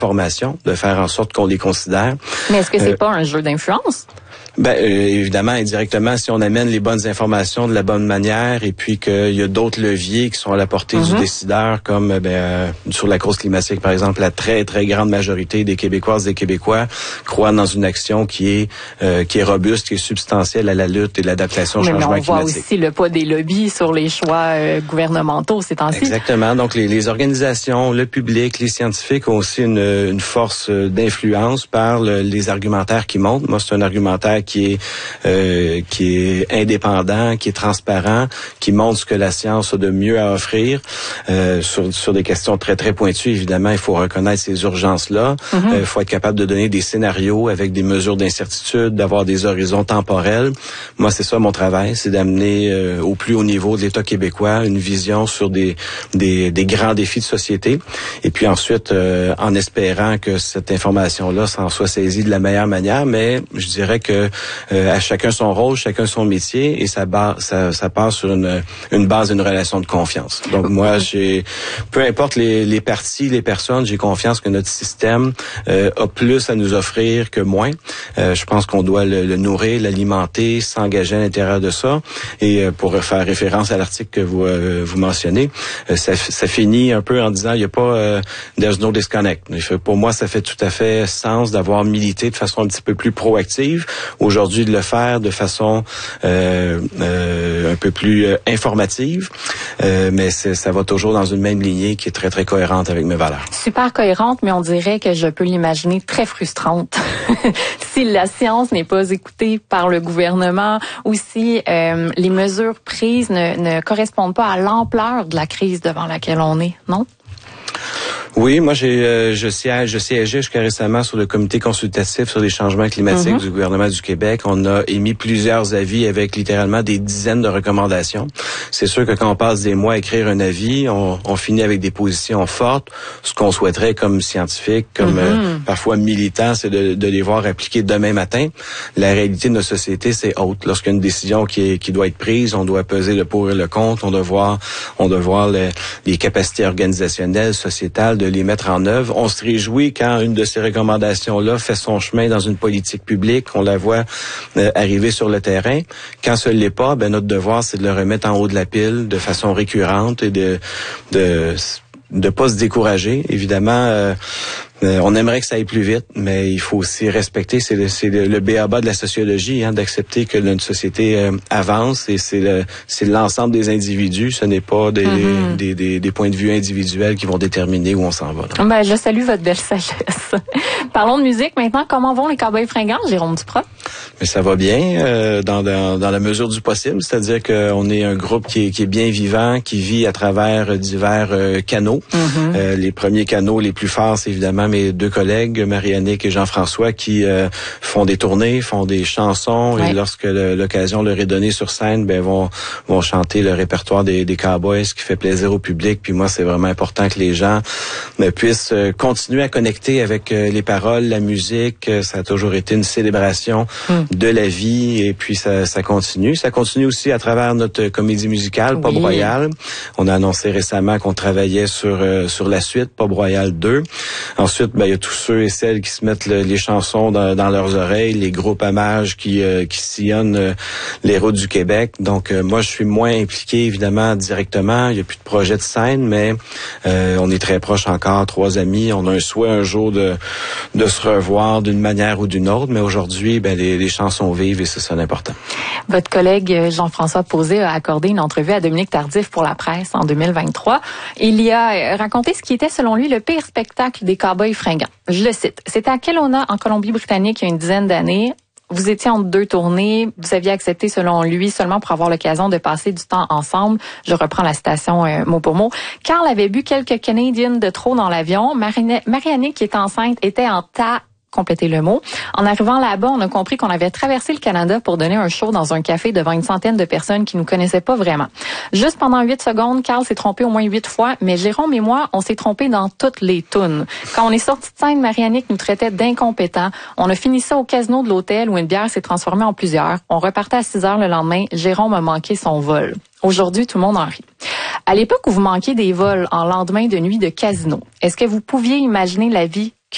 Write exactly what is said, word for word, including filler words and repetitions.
formation, de faire en sorte qu'on les considère. Mais est-ce que c'est euh, pas un jeu d'influence? Ben euh, évidemment, indirectement, si on amène les bonnes informations de la bonne manière et puis qu'il y a d'autres leviers qui sont à la portée mm-hmm. du décideur, comme ben, euh, sur la cause climatique, par exemple, la très, très grande majorité des Québécoises et des Québécois croient dans une action qui est euh, qui est robuste, qui est substantielle à la lutte et l'adaptation au changement climatique. Mais on voit aussi le poids des lobbies sur les choix euh, gouvernementaux ces temps-ci. Exactement. Donc, les, les organisations, le public, les scientifiques ont aussi une, une force d'influence par le, les argumentaires qui montent. Moi, c'est un argumentaire qui est euh, qui est indépendant, qui est transparent, qui montre ce que la science a de mieux à offrir euh, sur sur des questions très très pointues. Évidemment, il faut reconnaître ces urgences-là. Il mm-hmm. euh, faut être capable de donner des scénarios avec des mesures d'incertitude, d'avoir des horizons temporels. Moi, c'est ça mon travail, c'est d'amener euh, au plus haut niveau de l'État québécois une vision sur des des, des grands défis de société. Et puis ensuite, euh, en espérant que cette information-là s'en soit saisie de la meilleure manière, mais je dirais que Euh, à chacun son rôle, chacun son métier, et ça, ba- ça, ça passe sur une, une base d'une relation de confiance. Donc moi, j'ai, peu importe les, les partis, les personnes, j'ai confiance que notre système euh, a plus à nous offrir que moins. Euh, je pense qu'on doit le, le nourrir, l'alimenter, s'engager à l'intérieur de ça. Et euh, pour faire référence à l'article que vous euh, vous mentionnez, euh, ça, ça finit un peu en disant il n'y a pas euh, there's no disconnect. Pour moi, ça fait tout à fait sens d'avoir milité de façon un petit peu plus proactive. Aujourd'hui, de le faire de façon euh, euh, un peu plus euh, informative, euh, mais c'est, ça va toujours dans une même lignée qui est très, très cohérente avec mes valeurs. Super cohérente, mais on dirait que je peux l'imaginer très frustrante. Si la science n'est pas écoutée par le gouvernement ou si euh, les mesures prises ne, ne correspondent pas à l'ampleur de la crise devant laquelle on est, non? Oui, moi j'ai euh, je siège je siégeais jusqu'à récemment sur le comité consultatif sur les changements climatiques mm-hmm. du gouvernement du Québec. On a émis plusieurs avis avec littéralement des dizaines de recommandations. C'est sûr que quand on passe des mois à écrire un avis, on, on finit avec des positions fortes. Ce qu'on souhaiterait comme scientifique, comme mm-hmm. euh, parfois militant, c'est de, de les voir appliquer demain matin. La réalité de nos sociétés, c'est autre. Lorsqu'il y a une décision qui, est, qui doit être prise, on doit peser le pour et le contre. On doit voir, on doit voir les, les capacités organisationnelles, sociétales, de les mettre en œuvre. On se réjouit quand une de ces recommandations-là fait son chemin dans une politique publique, on la voit euh, arriver sur le terrain. Quand ce l'est pas, ben notre devoir, c'est de le remettre en haut de la pile de façon récurrente et de de de pas se décourager. Évidemment, euh, Euh, on aimerait que ça aille plus vite, mais il faut aussi respecter, c'est le, c'est le, le b a ba de la sociologie, hein, d'accepter que notre société euh, avance et c'est le, c'est l'ensemble des individus, ce n'est pas des, mm-hmm. des, des, des points de vue individuels qui vont déterminer où on s'en va. Ben, je salue votre belle sagesse. Parlons de musique maintenant. Comment vont les Cowboys fringants, Jérôme Duprat? Mais ça va bien, euh, dans, dans, dans la mesure du possible, c'est-à-dire qu'on est un groupe qui est, qui est bien vivant, qui vit à travers divers euh, canaux. Mm-hmm. Euh, les premiers canaux les plus forts, c'est évidemment mes deux collègues, Marie-Annick et Jean-François, qui euh, font des tournées, font des chansons, ouais. Et lorsque le, l'occasion leur est donnée sur scène, ben vont vont chanter le répertoire des, des Cowboys, ce qui fait plaisir au public. Puis moi, c'est vraiment important que les gens euh, puissent euh, continuer à connecter avec euh, les paroles, la musique. Euh, ça a toujours été une célébration mm. de la vie, et puis ça, ça continue. Ça continue aussi à travers notre comédie musicale, oui. Pop Royal. On a annoncé récemment qu'on travaillait sur euh, sur la suite, Pop Royal deux. Ensuite, ben, il y a tous ceux et celles qui se mettent le, les chansons dans, dans leurs oreilles, les groupes hommages qui, euh, qui sillonnent euh, les routes du Québec. Donc, euh, moi, je suis moins impliqué, évidemment, directement. Il n'y a plus de projet de scène, mais euh, on est très proches encore, trois amis. On a un souhait un jour de, de se revoir d'une manière ou d'une autre, mais aujourd'hui, ben, les, les chansons vivent et c'est ça l'important. Votre collègue Jean-François Posé a accordé une entrevue à Dominique Tardif pour la presse en deux mille vingt-trois. Il y a raconté ce qui était, selon lui, le pire spectacle des Cowboys fringants. Je le cite. C'était à Kelowna, en Colombie-Britannique, il y a une dizaine d'années. Vous étiez entre deux tournées. Vous aviez accepté, selon lui, seulement pour avoir l'occasion de passer du temps ensemble. Je reprends la citation euh, mot pour mot. Karl avait bu quelques Canadiens de trop dans l'avion. Marie-Annick, qui est enceinte, était en tas. Compléter le mot. En arrivant là-bas, on a compris qu'on avait traversé le Canada pour donner un show dans un café devant une centaine de personnes qui nous connaissaient pas vraiment. Juste pendant huit secondes, Karl s'est trompé au moins huit fois, mais Jérôme et moi, on s'est trompé dans toutes les tunes. Quand on est sorti de scène, Marie-Annick nous traitait d'incompétents. On a fini ça au casino de l'hôtel où une bière s'est transformée en plusieurs. On repartait à six heures le lendemain. Jérôme a manqué son vol. Aujourd'hui, tout le monde en rit. À l'époque où vous manquiez des vols en lendemain de nuit de casino, est-ce que vous pouviez imaginer la vie